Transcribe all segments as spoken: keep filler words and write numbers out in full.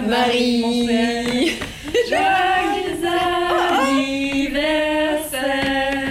Marie. Joyeux anniversaire.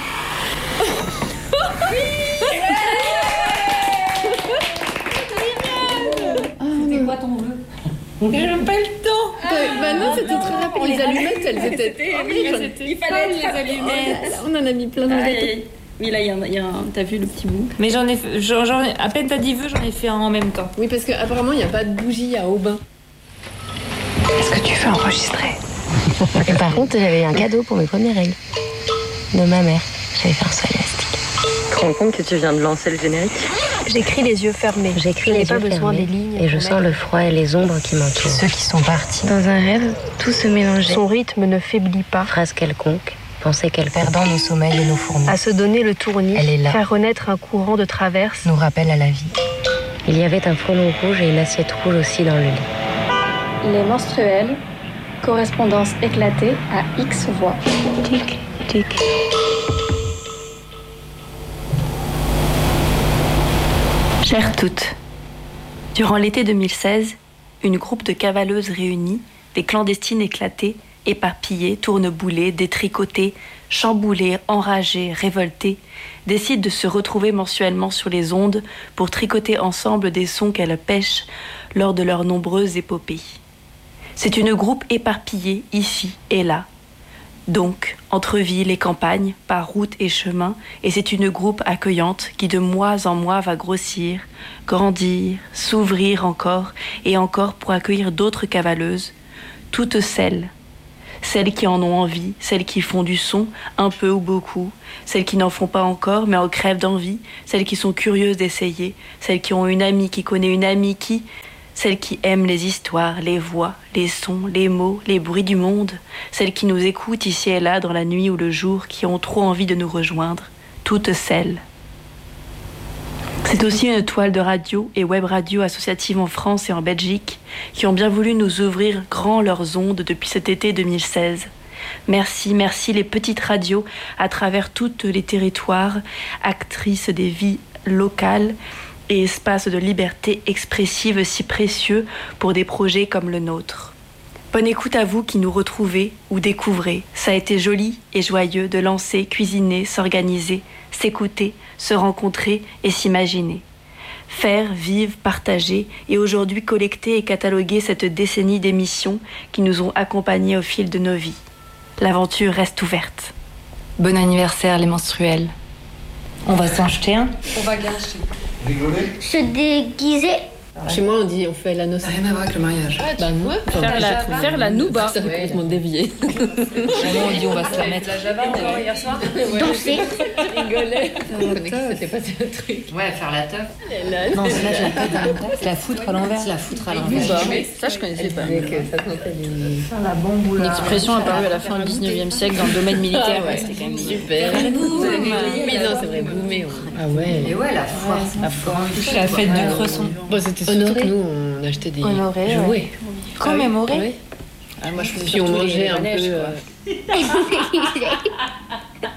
C'était quoi ton vœu? J'ai pas le temps. Ah, bah non, c'était très rapide. Les allumettes, elles étaient horribles. Il fallait les allumettes. On en a mis plein dans le gâteau. Oui, là, il y a un, il y a un... T'as vu le petit bout? Mais j'en ai fait, j'en, j'en ai- à peine t'as dit vœu, j'en ai fait un en même temps. Oui, parce qu'apparemment, il n'y a pas de bougie à Aubin. Est-ce que tu veux enregistrer? Et par contre, j'avais un cadeau pour mes premières règles. De ma mère. J'avais fait un soin élastique. Tu te rends compte que tu viens de lancer le générique? J'écris les yeux fermés. J'écris les yeux fermés. Pas besoin des lignes. Et je sens le froid et les ombres qui m'entourent. Ceux qui sont partis. Dans un rêve, tout se mélangeait. Son rythme ne faiblit pas. Phrase quelconque. Pensée quelconque. Perdant nos sommeils et nos fourmis. À se donner le tournis. Elle est là. Faire renaître un courant de traverse. Nous rappelle à la vie. Il y avait un frelon rouge et une assiette rouge aussi dans le lit. Les menstruels, correspondance éclatée à X voix. Tic, tic. Chères toutes, durant l'été deux mille seize, une groupe de cavaleuses réunies, des clandestines éclatées, éparpillées, tourneboulées, détricotées, chamboulées, enragées, révoltées, décident de se retrouver mensuellement sur les ondes pour tricoter ensemble des sons qu'elles pêchent lors de leurs nombreuses épopées. C'est une groupe éparpillée ici et là, donc entre villes et campagnes, par route et chemin, et c'est une groupe accueillante qui de mois en mois va grossir, grandir, s'ouvrir encore et encore pour accueillir d'autres cavaleuses, toutes celles, celles qui en ont envie, celles qui font du son, un peu ou beaucoup, celles qui n'en font pas encore mais en crèvent d'envie, celles qui sont curieuses d'essayer, celles qui ont une amie qui connaît une amie qui... Celles qui aiment les histoires, les voix, les sons, les mots, les bruits du monde. Celles qui nous écoutent ici et là dans la nuit ou le jour, qui ont trop envie de nous rejoindre. Toutes celles. C'est aussi une toile de radio et web radio associative en France et en Belgique qui ont bien voulu nous ouvrir grand leurs ondes depuis cet été deux mille seize. Merci, merci les petites radios à travers tous les territoires, actrices des vies locales et espaces de liberté expressive si précieux pour des projets comme le nôtre. Bonne écoute à vous qui nous retrouvez ou découvrez. Ça a été joli et joyeux de lancer, cuisiner, s'organiser, s'écouter, se rencontrer et s'imaginer. Faire, vivre, partager et aujourd'hui collecter et cataloguer cette décennie d'émissions qui nous ont accompagnés au fil de nos vies. L'aventure reste ouverte. Bon anniversaire les menstruels. On va s'en jeter un. On va gâcher. Rigoler? Se déguiser. Chez moi, on dit on fait la noce. Ça n'a rien à voir avec le mariage. Ah, bah, moi, Faire la, faire la nouba. ça fait complètement dévié. Vraiment, on dit on va se la mettre. La Java encore hier soir. Danser. Rigolait. On connaît que c'était pas un truc. Ouais, faire la teuf. Non, c'est là, j'ai pas C'est la foutre à l'envers. C'est la foutre à l'envers. Nouba. Ça, je connaissais pas. Avec, ça comptait des... Faire la bombe ou Une la... expression apparue à la fin du dix-neuvième siècle dans le domaine militaire. Ah ouais, C'était quand même super. Mais non, c'est vrai, boomer. Ah ouais. Et ouais, la foire. La foire. la fête du cresson. Bon, c'était surtout que nous, on achetait des Honoré, jouets. ouais. Commémoré. Ouais. Ah, moi, je faisais Puis on surtout les mangeait un manèges, peu... quoi. euh,